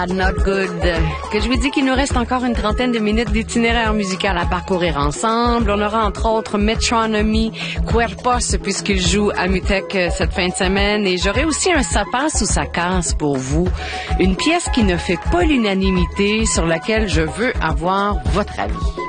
Not Good, que je vous dis qu'il nous reste encore une trentaine de minutes d'itinéraire musical à parcourir ensemble. On aura entre autres Metronomy, Cuerpos, puisqu'il joue à Mutec cette fin de semaine. Et j'aurai aussi un Ça passe ou ça casse pour vous. Une pièce qui ne fait pas l'unanimité, sur laquelle je veux avoir votre avis.